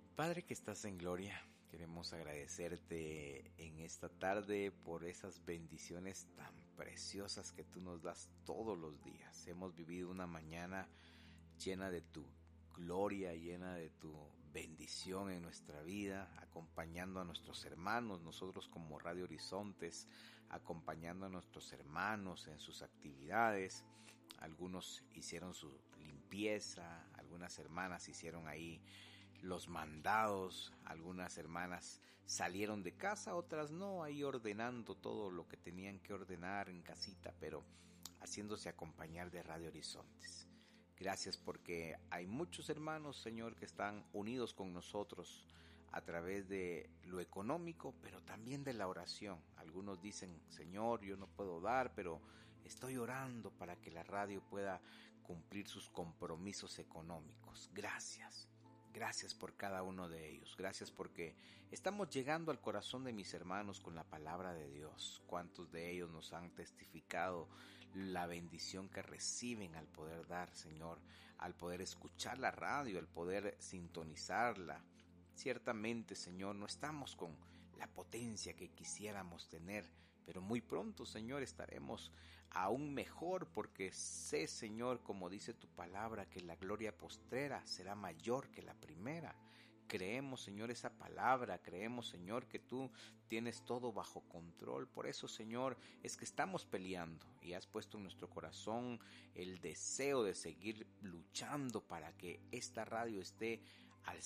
Padre que estás en gloria, queremos agradecerte en esta tarde por esas bendiciones tan preciosas que tú nos das todos los días. Hemos vivido una mañana llena de tu gloria, llena de tu bendición en nuestra vida, acompañando a nuestros hermanos, nosotros como Radio Horizontes, acompañando a nuestros hermanos en sus actividades. Algunos hicieron su limpieza, algunas hermanas hicieron ahí los mandados, algunas hermanas salieron de casa, otras no, ahí ordenando todo lo que tenían que ordenar en casita, pero haciéndose acompañar de Radio Horizontes. Gracias porque hay muchos hermanos, Señor, que están unidos con nosotros a través de lo económico, pero también de la oración. Algunos dicen, Señor, yo no puedo dar, pero estoy orando para que la radio pueda cumplir sus compromisos económicos. Gracias. Gracias por cada uno de ellos. Gracias porque estamos llegando al corazón de mis hermanos con la palabra de Dios. Cuántos de ellos nos han testificado la bendición que reciben al poder dar, Señor, al poder escuchar la radio, al poder sintonizarla. Ciertamente, Señor, no estamos con la potencia que quisiéramos tener, pero muy pronto, Señor, estaremos aún mejor porque sé, Señor, como dice tu palabra, que la gloria postrera será mayor que la primera. Creemos, Señor, esa palabra, creemos, Señor, que tú tienes todo bajo control. Por eso, Señor, es que estamos peleando y has puesto en nuestro corazón el deseo de seguir luchando para que esta radio esté al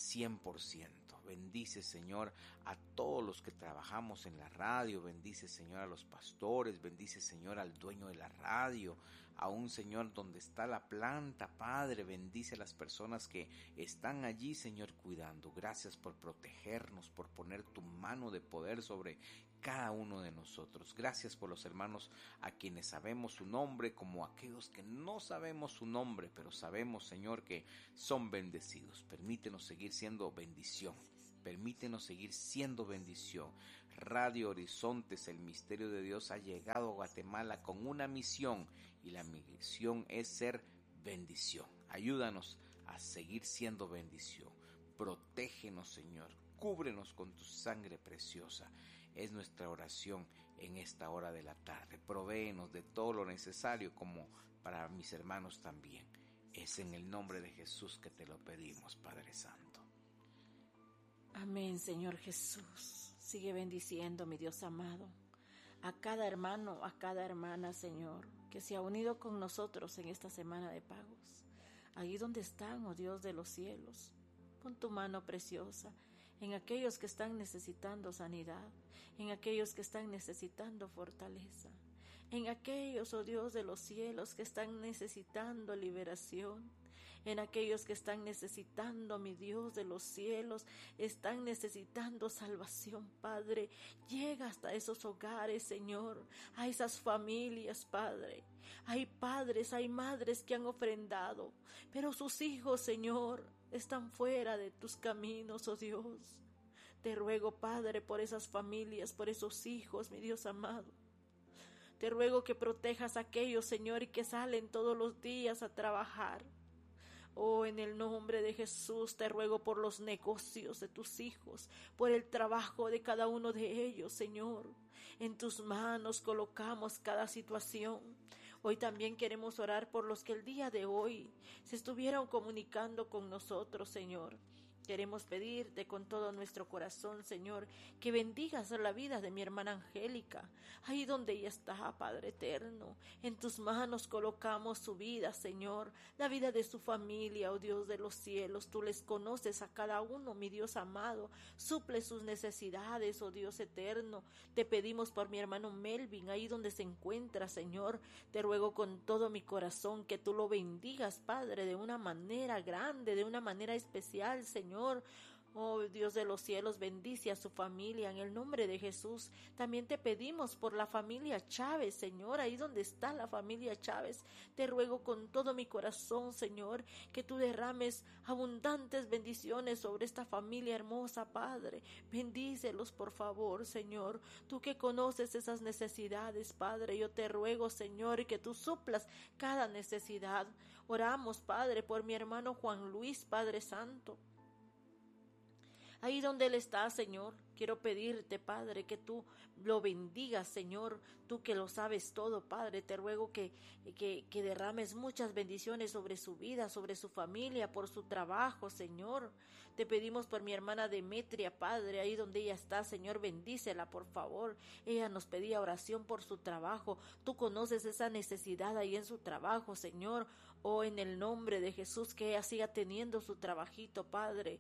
100%. Bendice, Señor, a todos los que trabajamos en la radio. Bendice, Señor, a los pastores. Bendice, Señor, al dueño de la radio. Aún, Señor, donde está la planta, Padre, bendice a las personas que están allí, Señor, cuidando. Gracias por protegernos, por poner tu mano de poder sobre cada uno de nosotros. Gracias por los hermanos a quienes sabemos su nombre, como aquellos que no sabemos su nombre, pero sabemos, Señor, que son bendecidos. Permítenos seguir siendo bendición. Permítenos seguir siendo bendición. Radio Horizontes, el misterio de Dios, ha llegado a Guatemala con una misión y la misión es ser bendición. Ayúdanos a seguir siendo bendición. Protégenos, Señor. Cúbrenos con tu sangre preciosa. Es nuestra oración en esta hora de la tarde. Provéenos de todo lo necesario como para mis hermanos también. Es en el nombre de Jesús que te lo pedimos, Padre Santo. Amén, Señor Jesús. Sigue bendiciendo, mi Dios amado, a cada hermano, a cada hermana, Señor, que se ha unido con nosotros en esta semana de pagos. Ahí donde están, oh Dios de los cielos, pon tu mano preciosa en aquellos que están necesitando sanidad, en aquellos que están necesitando fortaleza, en aquellos, oh Dios de los cielos, que están necesitando liberación, en aquellos que están necesitando, mi Dios de los cielos, están necesitando salvación, Padre. Llega hasta esos hogares, Señor, a esas familias, Padre. Hay padres, hay madres que han ofrendado, pero sus hijos, Señor, están fuera de tus caminos, oh Dios. Te ruego, Padre, por esas familias, por esos hijos, mi Dios amado. Te ruego que protejas a aquellos, Señor, y que salen todos los días a trabajar. Oh, en el nombre de Jesús te ruego por los negocios de tus hijos, por el trabajo de cada uno de ellos, Señor. En tus manos colocamos cada situación. Hoy también queremos orar por los que el día de hoy se estuvieron comunicando con nosotros, Señor. Queremos pedirte con todo nuestro corazón, Señor, que bendigas la vida de mi hermana Angélica, ahí donde ella está, Padre eterno. En tus manos colocamos su vida, Señor, la vida de su familia, oh Dios de los cielos. Tú les conoces a cada uno, mi Dios amado. Suple sus necesidades, oh Dios eterno. Te pedimos por mi hermano Melvin, ahí donde se encuentra, Señor. Te ruego con todo mi corazón que tú lo bendigas, Padre, de una manera grande, de una manera especial, Señor. Oh Dios de los cielos, bendice a su familia en el nombre de Jesús. También te pedimos por la familia Chávez, Señor, ahí donde está la familia Chávez. Te ruego con todo mi corazón, Señor, que tú derrames abundantes bendiciones sobre esta familia hermosa, Padre. Bendícelos, por favor, Señor. Tú que conoces esas necesidades, Padre, yo te ruego, Señor, que tú suplas cada necesidad. Oramos, Padre, por mi hermano Juan Luis, Padre Santo. ahí donde Él está, Señor. Quiero pedirte, Padre, que tú lo bendigas, Señor, tú que lo sabes todo, Padre. Te ruego que derrames muchas bendiciones sobre su vida, sobre su familia, por su trabajo, Señor. Te pedimos por mi hermana Demetria, Padre, ahí donde ella está, Señor, bendícela, por favor. Ella nos pedía oración por su trabajo. Tú conoces esa necesidad ahí en su trabajo, Señor. Oh, en el nombre de Jesús, que ella siga teniendo su trabajito, Padre.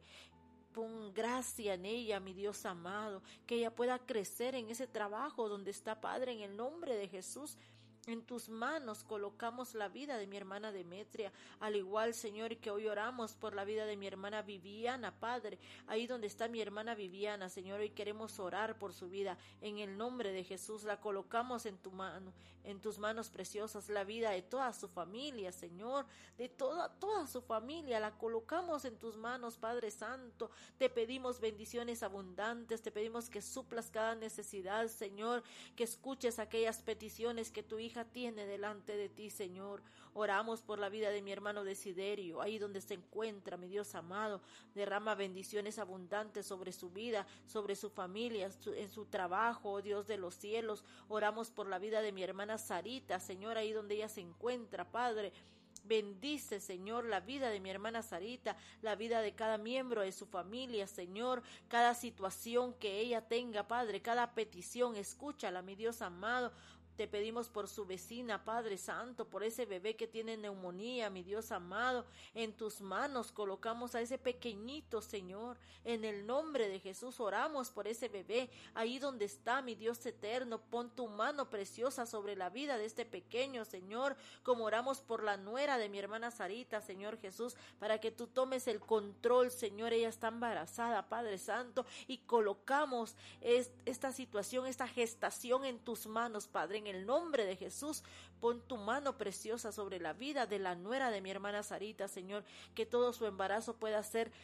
Pon gracia en ella, mi Dios amado, que ella pueda crecer en ese trabajo donde está, Padre, en el nombre de Jesús. En tus manos colocamos la vida de mi hermana Demetria, al igual, Señor, y que hoy oramos por la vida de mi hermana Viviana, Padre, ahí donde está mi hermana Viviana, Señor, hoy queremos orar por su vida, en el nombre de Jesús, la colocamos en tu mano, en tus manos preciosas, la vida de toda su familia, Señor, de toda su familia, la colocamos en tus manos, Padre Santo. Te pedimos bendiciones abundantes, te pedimos que suplas cada necesidad, Señor, que escuches aquellas peticiones que tu hija tiene delante de ti, Señor. Oramos por la vida de mi hermano Desiderio, ahí donde se encuentra, mi Dios amado. Derrama bendiciones abundantes sobre su vida, sobre su familia, en su trabajo, oh Dios de los cielos. Oramos por la vida de mi hermana Sarita, Señor, ahí donde ella se encuentra, Padre. Bendice, Señor, la vida de mi hermana Sarita, la vida de cada miembro de su familia, Señor, cada situación que ella tenga, Padre, cada petición, escúchala, mi Dios amado. Te pedimos por su vecina, Padre Santo, por ese bebé que tiene neumonía, mi Dios amado. En tus manos colocamos a ese pequeñito, Señor. En el nombre de Jesús oramos por ese bebé. Ahí donde está, mi Dios eterno, pon tu mano preciosa sobre la vida de este pequeño, Señor. Como oramos por la nuera de mi hermana Sarita, Señor Jesús, para que tú tomes el control, Señor. Ella está embarazada, Padre Santo, y colocamos esta situación, esta gestación en tus manos, Padre. En el nombre de Jesús, pon tu mano preciosa sobre la vida de la nuera de mi hermana Sarita, Señor, que todo su embarazo pueda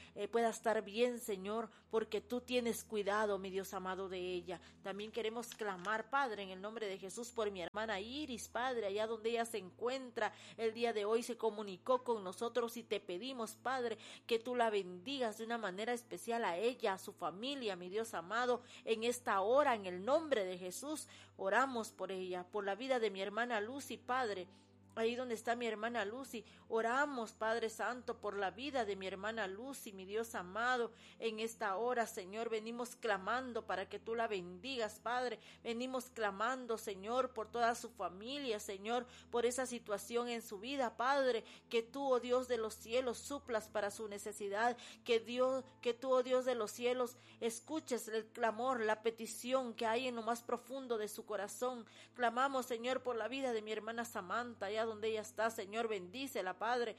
estar bien, Señor, porque tú tienes cuidado, mi Dios amado, de ella. También queremos clamar, Padre, en el nombre de Jesús, por mi hermana Iris, Padre, allá donde ella se encuentra, el día de hoy se comunicó con nosotros y te pedimos, Padre, que tú la bendigas de una manera especial a ella, a su familia, mi Dios amado, en esta hora, en el nombre de Jesús. Oramos por ella, por la vida de mi hermana Lucy, Padre. Ahí donde está mi hermana Lucy, oramos, Padre Santo, por la vida de mi hermana Lucy, mi Dios amado. En esta hora, Señor, venimos clamando para que tú la bendigas, Padre. Venimos clamando, Señor, por toda su familia, Señor, por esa situación en su vida, Padre. Que tú, oh Dios de los cielos, suplas para su necesidad. Que tú, oh Dios de los cielos, escuches el clamor, la petición que hay en lo más profundo de su corazón. Clamamos, Señor, por la vida de mi hermana Samantha, allá donde ella está, Señor, bendícela, Padre,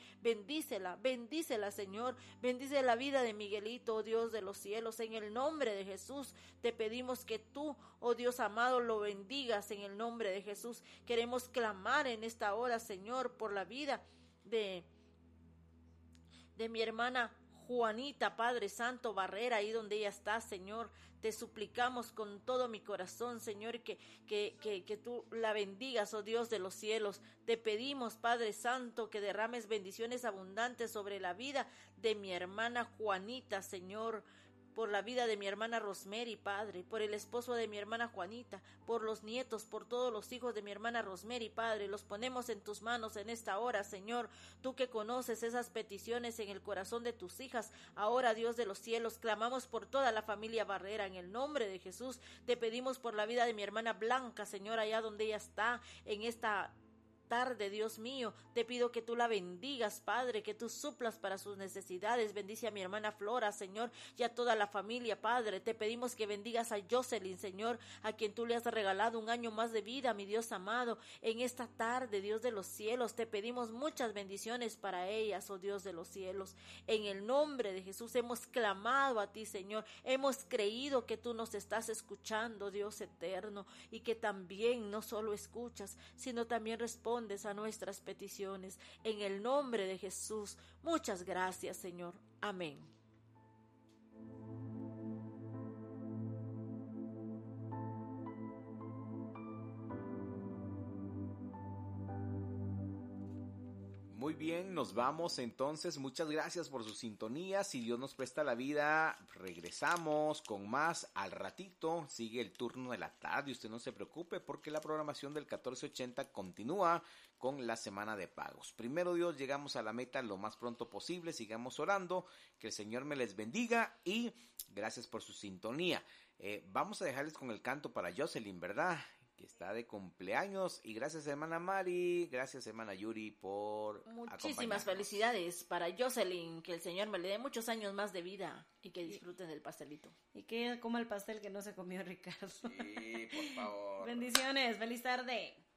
bendícela, Señor, bendice la vida de Miguelito, oh Dios de los cielos, en el nombre de Jesús, te pedimos que tú, oh Dios amado, lo bendigas en el nombre de Jesús. Queremos clamar en esta hora, Señor, por la vida de mi hermana Juanita, Padre Santo, Barrera, ahí donde ella está, Señor. Te suplicamos con todo mi corazón, Señor, que tú la bendigas, oh Dios de los cielos. Te pedimos, Padre Santo, que derrames bendiciones abundantes sobre la vida de mi hermana Juanita, Señor. Por la vida de mi hermana Rosemary, Padre, por el esposo de mi hermana Juanita, por los nietos, por todos los hijos de mi hermana Rosemary, Padre, los ponemos en tus manos en esta hora, Señor, tú que conoces esas peticiones en el corazón de tus hijas. Ahora, Dios de los cielos, clamamos por toda la familia Barrera, en el nombre de Jesús. Te pedimos por la vida de mi hermana Blanca, Señor, allá donde ella está, en esta tarde, Dios mío, te pido que tú la bendigas, Padre, que tú suplas para sus necesidades. Bendice a mi hermana Flora, Señor, y a toda la familia, Padre. Te pedimos que bendigas a Jocelyn, Señor, a quien tú le has regalado un año más de vida, mi Dios amado. En esta tarde, Dios de los cielos, te pedimos muchas bendiciones para ellas, oh Dios de los cielos. En el nombre de Jesús hemos clamado a ti, Señor. Hemos creído que tú nos estás escuchando, Dios eterno, y que también no solo escuchas, sino también respondes a nuestras peticiones. En el nombre de Jesús, muchas gracias, Señor. Amén. Muy bien, nos vamos entonces. Muchas gracias por su sintonía. Si Dios nos presta la vida, regresamos con más al ratito. Sigue el turno de la tarde. Usted no se preocupe porque la programación del 1480 continúa con la semana de pagos. Primero Dios, llegamos a la meta lo más pronto posible. Sigamos orando. Que el Señor me les bendiga y gracias por su sintonía. Vamos a dejarles con el canto para Jocelyn, ¿verdad? Que está de cumpleaños. Y gracias, hermana Mari. Gracias, hermana Yuri, por muchísimas felicidades para Jocelyn. Que el Señor me le dé muchos años más de vida y que disfruten del pastelito. Y que ella coma el pastel que no se comió Ricardo. Sí, por favor. Bendiciones. Feliz tarde.